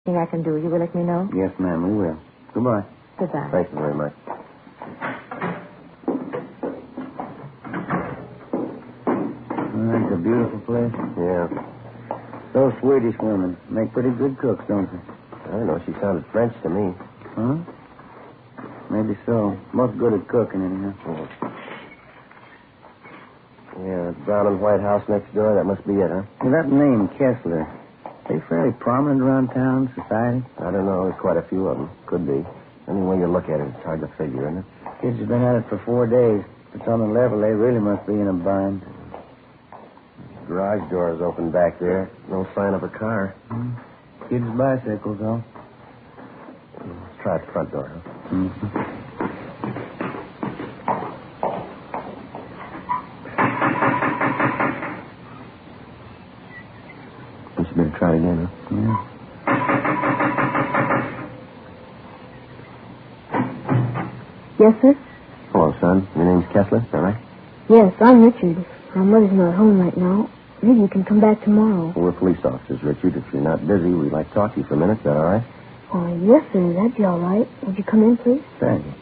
Anything I can do, you will let me know? Yes, ma'am, we will. Goodbye. Goodbye. Thank you very much. That's a beautiful place. Yeah. Those Swedish women make pretty good cooks, don't they? I don't know. She sounded French to me. Huh? Maybe so. Most good at cooking, anyhow. Yeah, that brown and white house next door, that must be it, huh? Well, that name, Kessler, they fairly prominent around town, society? I don't know. There's quite a few of them. Could be. Any way you look at it, it's hard to figure, isn't it? Kids have been at it for 4 days. If it's on the level, they really must be in a bind. Garage door is open back there. No sign of a car. Kids' bicycles, though. Let's try the front door, huh? Mm-hmm. You better try it again, huh? Yeah. Yes, sir? Hello, son. Your name's Kessler, is that right? Yes, I'm Richard. My mother's not home right now. Maybe you can come back tomorrow. Well, we're police officers, Richard. If you're not busy, we'd like to talk to you for a minute. Is that all right? Oh, yes, sir. That'd be all right. Would you come in, please? Thank you.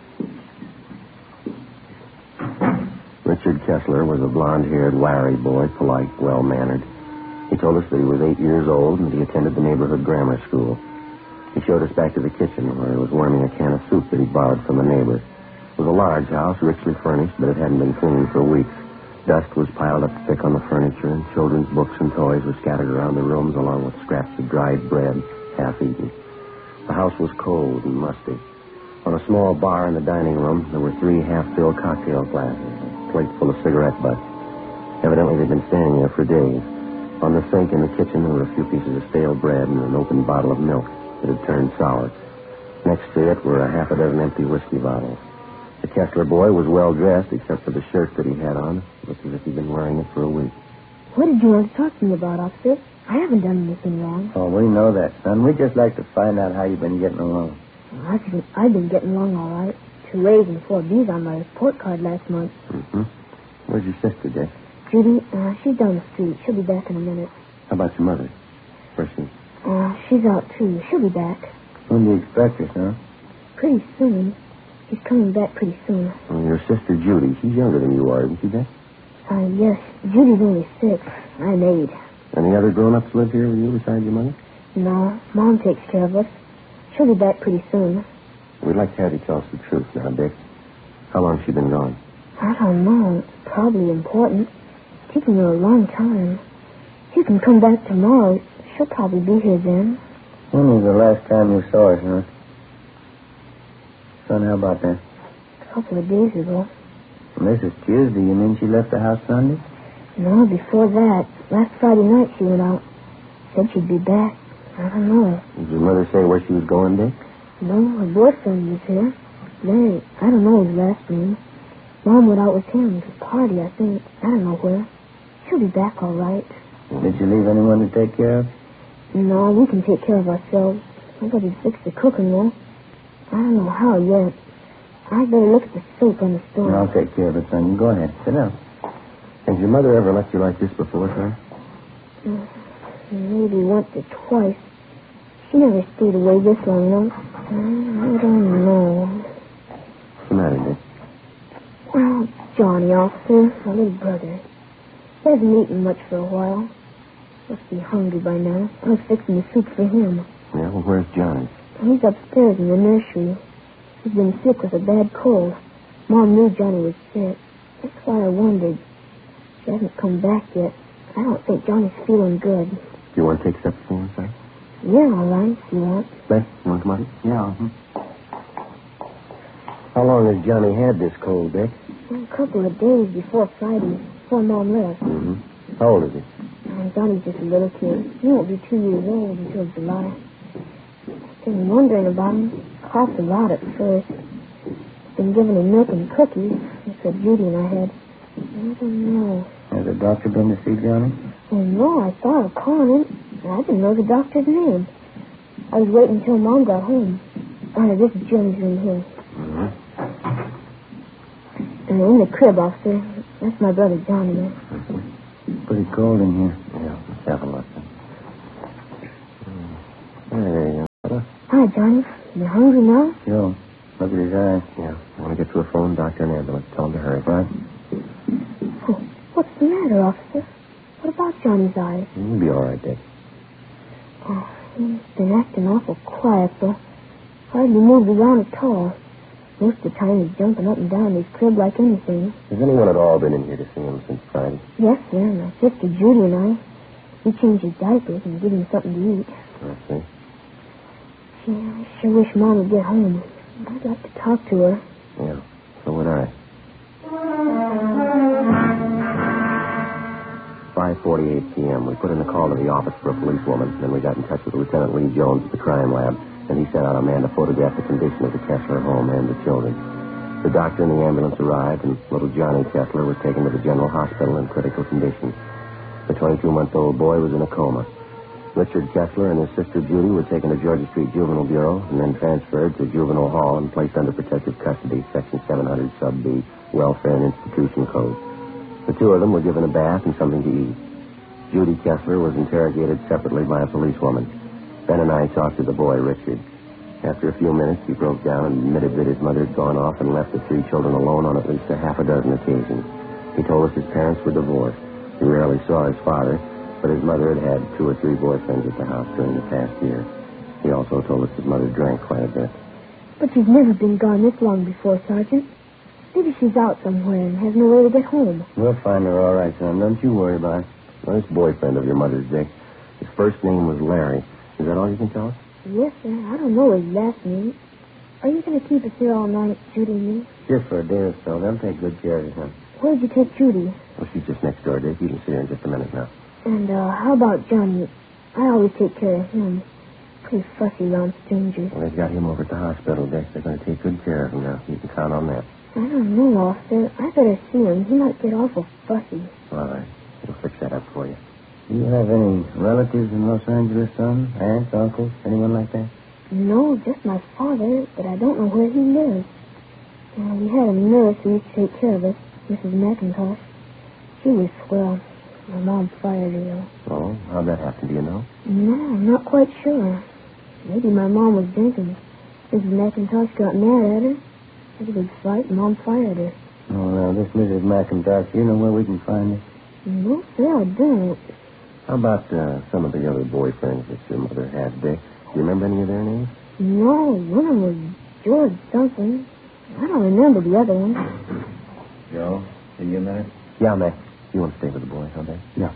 Richard Kessler was a blonde-haired, wiry boy, polite, well-mannered. He told us that he was 8 years old and he attended the neighborhood grammar school. He showed us back to the kitchen where he was warming a can of soup that he borrowed from a neighbor. It was a large house, richly furnished, but it hadn't been cleaned for weeks. Dust was piled up thick on the furniture, and children's books and toys were scattered around the rooms along with scraps of dried bread, half-eaten. The house was cold and musty. On a small bar in the dining room, there were 3 half-filled cocktail glasses, a plate full of cigarette butts. Evidently, they'd been staying there for days. On the sink in the kitchen, there were a few pieces of stale bread and an open bottle of milk that had turned sour. Next to it were a half a dozen empty whiskey bottles. The Kessler boy was well-dressed, except for the shirt that he had on. It looked as if he'd been wearing it for a week. What did you want to talk to me about, officer? I haven't done anything wrong. Oh, we know that, son. We'd just like to find out how you've been getting along. Well, I've been getting along all right. 2 A's and 4 B's on my report card last month. Mm-hmm. Where's your sister, Dick? Judy, she's down the street. She'll be back in a minute. How about your mother? Where's she? She's out, too. She'll be back. When do you expect her, son? Pretty soon. She's coming back pretty soon. Well, your sister, Judy, she's younger than you are, isn't she, Dick? Yes. Judy's only 6. I'm 8. Any other grown-ups live here with you besides your mother? No, Mom takes care of us. She'll be back pretty soon. We'd like to have you tell us the truth now, Dick. How long has she been gone? I don't know. It's probably important. It's taken her a long time. If you can come back tomorrow, she'll probably be here then. When was the last time you saw her, son? Son, how about that? A couple of days ago. Well, this is Tuesday. You mean she left the house Sunday? No, before that. Last Friday night she went out. Said she'd be back. I don't know. Did your mother say where she was going, Dick? No, her boyfriend was here. Larry. I don't know his last name. Mom went out with him to a party, I think. I don't know where. She'll be back all right. Did you leave anyone to take care of? No, we can take care of ourselves. Nobody fixed the cooking, though. I don't know how yet. I'd better look at the soup on the stove. I'll take care of it, son. You go ahead. Sit down. Has your mother ever left you like this before, son? Maybe once or twice. She never stayed away this long, though. I don't know. What's the matter, Dick? Well, Johnny, officer, my little brother. He hasn't eaten much for a while. Must be hungry by now. I was fixing the soup for him. Yeah, well, where's Johnny? He's upstairs in the nursery. He's been sick with a bad cold. Mom knew Johnny was sick. That's why I wondered. She hasn't come back yet. I don't think Johnny's feeling good. Do you want to take supper for him, son? Yeah, all right, if you want. Beth, you want to come on? Yeah. How long has Johnny had this cold, Dick? A couple of days before Friday, before Mom left. Mm-hmm. How old is he? Johnny's just a little kid. He won't be 2 years old until July. I've been wondering about him. Coughed a lot at first. Been giving him milk and cookies. That's what Judy and I had. I don't know. Has the doctor been to see Johnny? Oh, no, I thought of calling him. I didn't know the doctor's name. I was waiting until Mom got home. This is Johnny's room here. Mm-hmm. In the crib, officer. That's my brother Johnny. Pretty cold in here. Yeah, let's have a look. There you go. Hi, Johnny. You hungry now? Joe, look at his eyes. Yeah. I want to get to a phone, doctor, and ambulance. Tell him to hurry. What? Oh, what's the matter, officer? What about Johnny's eyes? He'll be all right, Dick. Oh, he's been acting awful quiet, but hardly moved around at all. Most of the time he's jumping up and down his crib like anything. Has anyone at all been in here to see him since Friday? Yes, sir. My sister Judy and I. We change his diapers and give him something to eat. I see. Gee, I sure wish Mom would get home. I'd like to talk to her. Yeah, so would I. 5:48 p.m. We put in a call to the office for a policewoman. Then we got in touch with Lieutenant Lee Jones at the crime lab, and he sent out a man to photograph the condition of the Kessler home and the children. The doctor and the ambulance arrived, and little Johnny Kessler was taken to the general hospital in critical condition. The 22-month-old boy was in a coma. Richard Kessler and his sister Judy were taken to Georgia Street Juvenile Bureau and then transferred to Juvenile Hall and placed under protective custody, Section 700 Sub B, Welfare and Institution Code. The two of them were given a bath and something to eat. Judy Kessler was interrogated separately by a policewoman. Ben and I talked to the boy, Richard. After a few minutes, he broke down and admitted that his mother had gone off and left the three children alone on at least a half a dozen occasions. He told us his parents were divorced. He rarely saw his father, but his mother had had 2 or 3 boyfriends at the house during the past year. He also told us his mother drank quite a bit. But she's never been gone this long before, Sergeant. Maybe she's out somewhere and has no way to get home. We'll find her all right, son. Don't you worry about it. Well, this boyfriend of your mother's, Dick, his first name was Larry. Is that all you can tell us? Yes, sir. I don't know his last name. Are you going to keep us here all night, Judy and me? Just for a day or so. They'll take good care of you, son. Where'd you take Judy? Well, she's just next door, Dick. You can see her in just a minute now. And how about Johnny? I always take care of him. Pretty fussy around strangers. Well, they've got him over at the hospital, Dick. They're going to take good care of him now. You can count on that. I don't know, officer. I better see him. He might get awful fussy. All right. We'll fix that up for you. Do you have any relatives in Los Angeles, son? Aunts, uncles, anyone like that? No, just my father, but I don't know where he lives. We had a nurse who used to take care of us, Mrs. McIntosh. She was swell. My mom fired her. Oh, how'd that happen? Do you know? No, I'm not quite sure. Maybe my mom was drinking. Mrs. McIntosh got mad at her. Had a big fight, and Mom fired her. Oh, now, this Mrs. McIntosh, you know where we can find her? No, sir, I don't. How about some of the other boyfriends that your mother had, Dick? Do you remember any of their names? No, one of them was George something. I don't remember the other one. Joe, see you a minute? Yeah, Mac. You want to stay with the boy, huh, Dick? Yeah.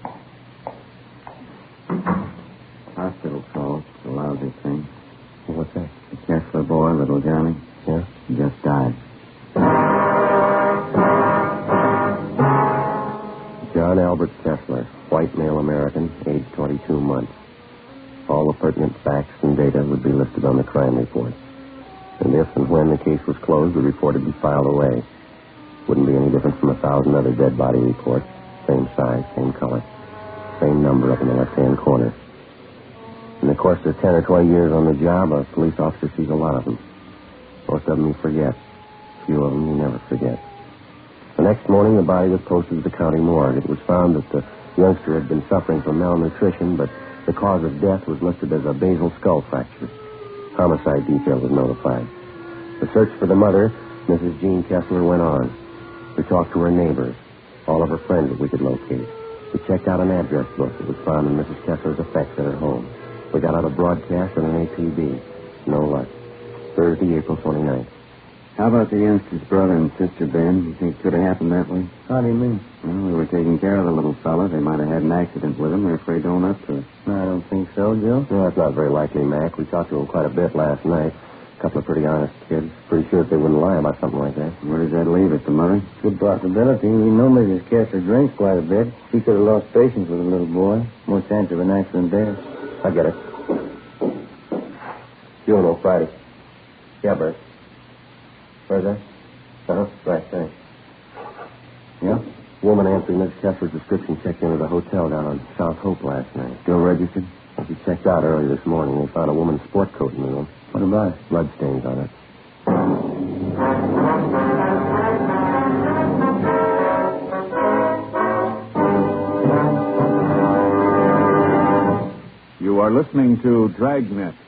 Hospital call. It's a lousy thing. Well, what's that? The Kessler boy, little Johnny. Yeah? He just died. John Albert Kessler, white male American, age 22 months. All the pertinent facts and data would be listed on the crime report. And if and when the case was closed, the report would be filed away. Wouldn't be any different from 1,000 other dead body reports. Same size, same color. Same number up in the left-hand corner. In the course of 10 or 20 years on the job, a police officer sees a lot of them. Most of them he forgets. A few of them he never forgets. The next morning, the body was posted to the county morgue. It was found that the youngster had been suffering from malnutrition, but the cause of death was listed as a basal skull fracture. Homicide detail was notified. The search for the mother, Mrs. Jean Kessler, went on. We talked to her neighbors, all of her friends that we could locate. We checked out an address book that was found in Mrs. Kessler's effects at her home. We got out a broadcast and an APB. No luck. Thursday, April 29th. How about the youngster's brother and sister, Ben? You think it could have happened that way? How do you mean? Well, we were taking care of the little fella. They might have had an accident with him. They're afraid to own up to it. No, I don't think so, Joe. No, that's not very likely, Mac. We talked to them quite a bit last night. A couple of pretty honest kids. Pretty sure that they wouldn't lie about something like that. Where does that leave it, the mother? Good possibility. We know Mrs. Kessler drinks quite a bit. She could have lost patience with the little boy. More chance of an accident there. I get it. Juvenile, Friday. Yeah, Bert. Where's that? Uh-huh. Right, thanks. Yeah? Woman answering Miss Kessler's description checked into the hotel down on South Hope last night. Still registered? Well, she checked out early this morning. They found a woman's sport coat in the room. What about it? Blood stains on it. You are listening to Dragnet,